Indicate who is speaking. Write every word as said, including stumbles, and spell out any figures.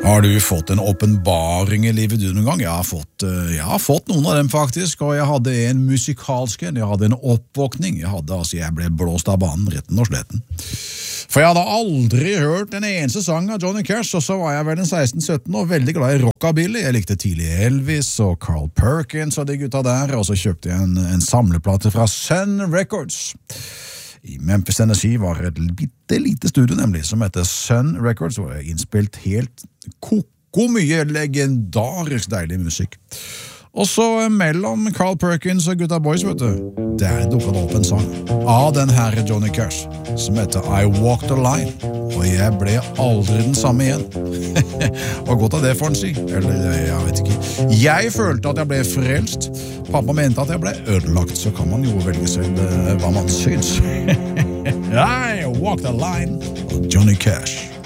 Speaker 1: Har du fått en åpenbaring i livet du noen gang? Jeg har fått, jeg har fått noen av dem faktisk, og jeg hadde en musikalsk, jeg hadde en oppvåkning, jeg, hadde, altså, jeg ble blåst av banen, retten og sletten. For jeg hadde aldri hørt en eneste sang av Johnny Cash, og så var jeg vel en seksten sytten og veldig glad i rockabilly. Jeg likte tidlig Elvis og Carl Perkins og de gutta der, og så kjøpte jeg en, en samleplate fra Sun Records. I Memphis, Tennessee var et bitte lite studio nemlig, som heter Sun Records, og jeg innspilt helt koko mye legendarisk deilig musikk. Og så mellom Carl Perkins og Gutta Boys, vet du, der dukket det opp en sang av den her Johnny Cash, som heter I Walk the Line, og jeg ble aldri den samme igjen. Og godt av det får han si, eller jeg vet ikke. Jeg følte at jeg ble frelst. Pappa mente at jeg ble ødelagt, så kan man jo velge selv hva man syns. I Walk the Line, Johnny Cash.